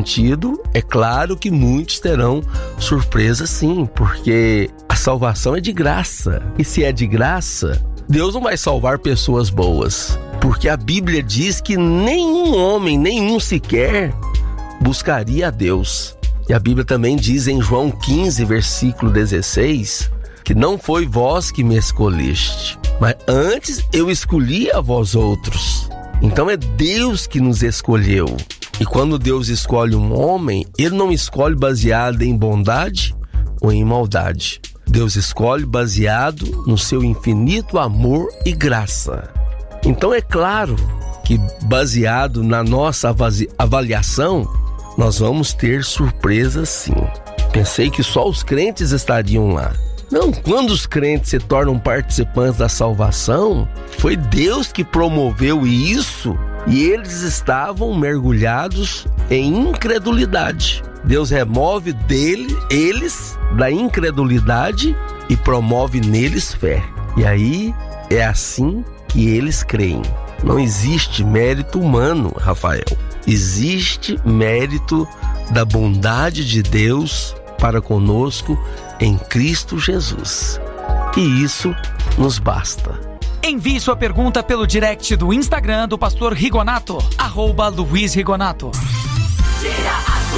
sentido, é claro que muitos terão surpresa sim, porque a salvação é de graça. E se é de graça, Deus não vai salvar pessoas boas, porque a Bíblia diz que nenhum homem, nenhum sequer, buscaria a Deus. E a Bíblia também diz em João 15, versículo 16, que não foi vós que me escolheste, mas antes eu escolhi a vós outros. Então é Deus que nos escolheu. E quando Deus escolhe um homem, Ele não escolhe baseado em bondade ou em maldade. Deus escolhe baseado no seu infinito amor e graça. Então é claro que, baseado na nossa avaliação, nós vamos ter surpresas sim. Pensei que só os crentes estariam lá. Não, quando os crentes se tornam participantes da salvação, foi Deus que promoveu isso e eles estavam mergulhados em incredulidade. Deus remove eles da incredulidade e promove neles fé. E aí é assim que eles creem. Não existe mérito humano, Rafael. Existe mérito da bondade de Deus para conosco em Cristo Jesus. E isso nos basta. Envie sua pergunta pelo direct do Instagram do Pastor Rigonato, @Luiz Rigonato. Tira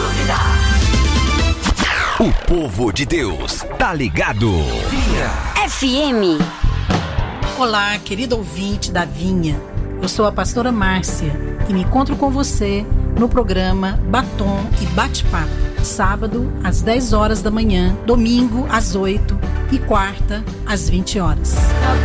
a dúvida. O povo de Deus tá ligado. FM. Olá, querido ouvinte da Vinha. Eu sou a pastora Márcia e me encontro com você no programa Batom e Bate-Papo. Sábado, às 10 horas da manhã, domingo, às 8 e quarta, às 20 horas.